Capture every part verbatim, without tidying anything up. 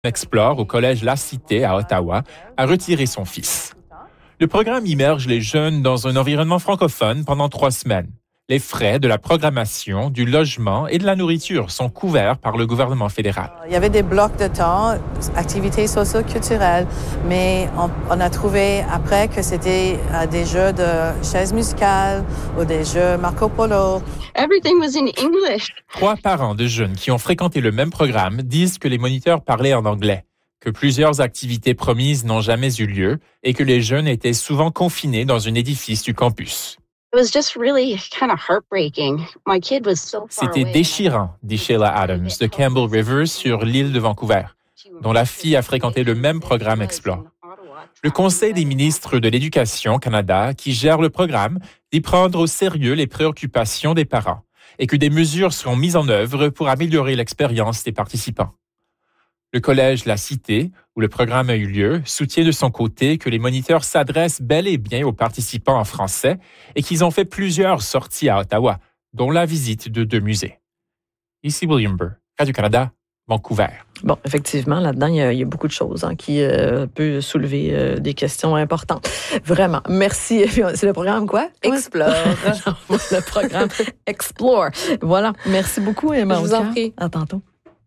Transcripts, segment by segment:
Explore au collège La Cité à Ottawa a retiré son fils. Le programme immerge les jeunes dans un environnement francophone pendant trois semaines. Les frais de la programmation, du logement et de la nourriture sont couverts par le gouvernement fédéral. Il y avait des blocs de temps, activités socio-culturelles, mais on, on a trouvé après que c'était euh, des jeux de chaises musicales ou des jeux Marco Polo. Everything was in English. Trois parents de jeunes qui ont fréquenté le même programme disent que les moniteurs parlaient en anglais, que plusieurs activités promises n'ont jamais eu lieu et que les jeunes étaient souvent confinés dans un édifice du campus. It was just really kind of heartbreaking. My kid was so far C'était away. déchirant, dit Sheila Adams de Campbell River sur l'île de Vancouver, dont la fille a fréquenté le même programme Explore. Le Conseil des ministres de l'Éducation Canada, qui gère le programme, dit prendre au sérieux les préoccupations des parents et que des mesures seront mises en œuvre pour améliorer l'expérience des participants. Le collège La Cité, où le programme a eu lieu, soutient de son côté que les moniteurs s'adressent bel et bien aux participants en français et qu'ils ont fait plusieurs sorties à Ottawa, dont la visite de deux musées. Ici William Burr, Radio-Canada, Vancouver. Bon, effectivement, là-dedans, il y a, il y a beaucoup de choses hein, qui euh, peuvent soulever euh, des questions importantes. Vraiment. Merci. C'est le programme quoi? Explore. Le programme Explore. Voilà. Merci beaucoup, Emma. Je vous en prie. À tantôt.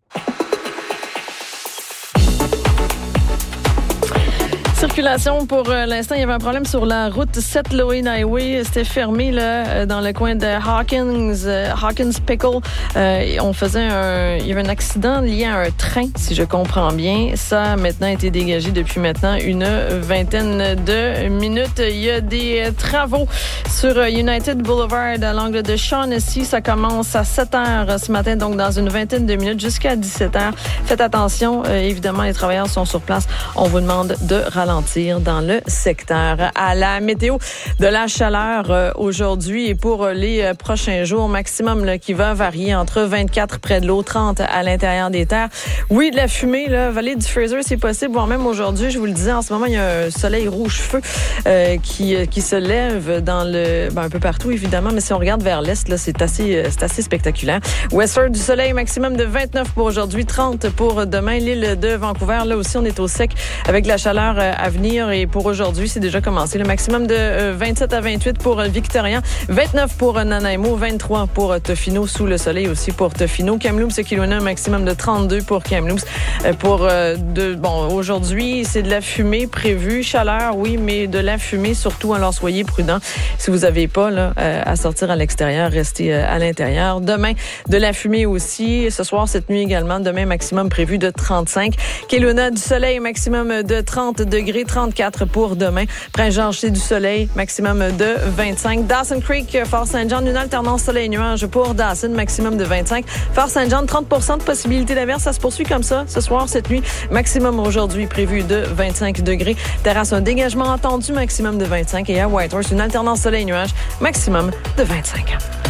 Circulation pour euh, l'instant, il y avait un problème sur la route sept Lowen Highway. C'était fermé là dans le coin de Hawkins, euh, Hawkins Pickle. Euh, on faisait un, il y avait un accident lié à un train, si je comprends bien. Ça a maintenant été dégagé depuis maintenant une vingtaine de minutes. Il y a des travaux sur United Boulevard à l'angle de Shaughnessy. Ça commence à sept heures ce matin, donc dans une vingtaine de minutes jusqu'à dix-sept heures. Faites attention, euh, évidemment, les travailleurs sont sur place. On vous demande de ralentir dans le secteur. À la météo de la chaleur euh, aujourd'hui et pour les euh, prochains jours, maximum là, qui va varier entre vingt-quatre près de l'eau, trente à l'intérieur des terres. Oui, de la fumée, là, vallée du Fraser, c'est possible, voire même aujourd'hui, je vous le disais, en ce moment, il y a un soleil rouge-feu euh, qui, qui se lève dans le, ben, un peu partout, évidemment, mais si on regarde vers l'est, là, c'est assez, c'est assez spectaculaire. Westford, du soleil, maximum de vingt-neuf pour aujourd'hui, trente pour demain. L'île de Vancouver, là aussi, on est au sec avec de la chaleur euh, à venir et pour aujourd'hui, c'est déjà commencé. Le maximum de euh, vingt-sept à vingt-huit pour euh, Victoria, vingt-neuf pour euh, Nanaimo, vingt-trois pour euh, Tofino, sous le soleil aussi pour Tofino. Kamloops et Kelowna, un maximum de trente-deux pour Kamloops. Euh, pour euh, de bon aujourd'hui, c'est de la fumée prévue, chaleur, oui, mais de la fumée surtout. Alors soyez prudents. Si vous n'avez pas là euh, à sortir à l'extérieur, restez euh, à l'intérieur. Demain, de la fumée aussi. Ce soir, cette nuit également. Demain, maximum prévu de trente-cinq. Kelowna, du soleil, maximum de trente degrés, trente-quatre pour demain. Prince-Georges, c'est du soleil, maximum de vingt-cinq. Dawson Creek, Fort-Saint-Jean, une alternance soleil-nuage pour Dawson, maximum de vingt-cinq. Fort-Saint-Jean, trente pour cent de possibilité d'averse. Ça se poursuit comme ça ce soir, cette nuit. Maximum aujourd'hui prévu de vingt-cinq degrés. Terrasse, un dégagement attendu, maximum de vingt-cinq. Et à Whitehorse, une alternance soleil-nuage, maximum de vingt-cinq.